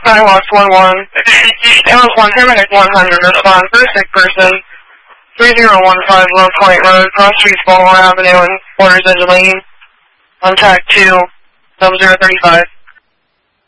Skywatch 1-1. Dallas 1, paramedic 100, respond for a sick person. 3015 Low Point Road, cross streets Baltimore Avenue and Porter's Edge Lane. On track 2, 0035.